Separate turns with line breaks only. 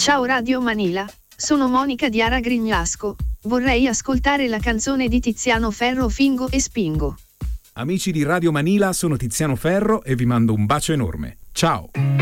Ciao Radio Manila, sono Monica di Ara Grignasco, vorrei ascoltare la canzone di Tiziano Ferro Fingo e Spingo.
Amici di Radio Manila, sono Tiziano Ferro e vi mando un bacio enorme. Ciao!